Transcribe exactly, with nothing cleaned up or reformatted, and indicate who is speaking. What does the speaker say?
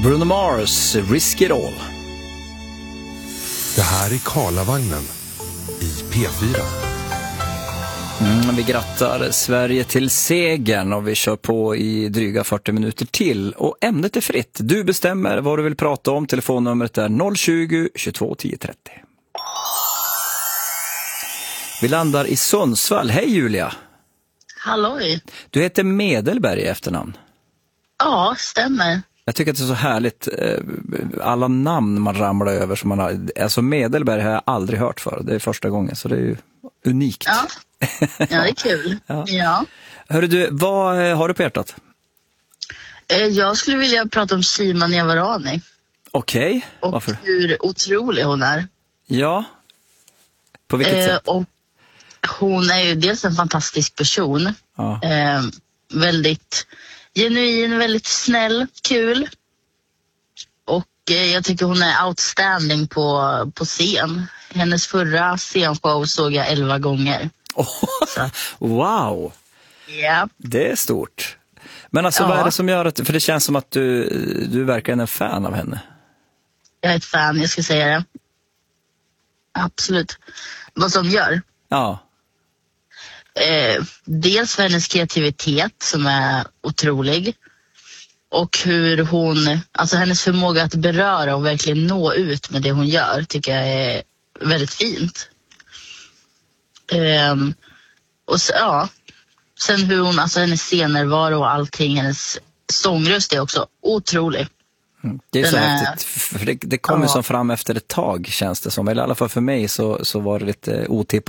Speaker 1: Bruno Mars, Risk It All.
Speaker 2: Det här är Karlavagnen i P fyra.
Speaker 1: Mm, vi grattar Sverige till segern och vi kör på i dryga fyrtio minuter till. Och ämnet är fritt. Du bestämmer vad du vill prata om. Telefonnumret är noll tjugo, tjugotvå, tio trettio. Vi landar i Sundsvall. Hej Julia!
Speaker 3: Halloj!
Speaker 1: Du heter Medelberg i efternamn.
Speaker 3: Ja, stämmer.
Speaker 1: Jag tycker att det är så härligt, alla namn man ramlar över som man har, alltså Medelberg har jag aldrig hört för, det är första gången, så det är ju unikt.
Speaker 3: Ja, ja det är kul. ja. Ja.
Speaker 1: Hörru du, vad har du på hjärtat?
Speaker 3: Jag skulle vilja prata om Shima Niavarani.
Speaker 1: Okej, okay.
Speaker 3: Och
Speaker 1: varför?
Speaker 3: Hur otrolig hon är.
Speaker 1: Ja, på vilket
Speaker 3: eh,
Speaker 1: sätt?
Speaker 3: Och hon är ju dels en fantastisk person,
Speaker 1: ja.
Speaker 3: eh, väldigt genuin, väldigt snäll, kul. Och eh, jag tycker hon är outstanding på, på scen. Hennes förra scenshow såg jag elva gånger.
Speaker 1: Oh, wow!
Speaker 3: Ja.
Speaker 1: Det är stort. Men alltså,
Speaker 3: ja.
Speaker 1: vad är det som gör att, för det känns som att du, du verkar en fan av henne.
Speaker 3: Jag är ett fan, jag ska säga det. Absolut. Vad som gör?
Speaker 1: Ja.
Speaker 3: Eh, dels för hennes kreativitet som är otrolig. Och hur hon, alltså hennes förmåga att beröra och verkligen nå ut med det hon gör tycker jag är väldigt fint. Eh, och så, ja, sen hur hon, alltså hennes scenernärvaro och allting, hennes sångröst är också otrolig.
Speaker 1: Mm, det är
Speaker 3: Den
Speaker 1: så
Speaker 3: är,
Speaker 1: häftigt, för det, det kom ju
Speaker 3: ja.
Speaker 1: som fram efter ett tag känns det som, eller i alla fall för mig så, så var det lite otippat.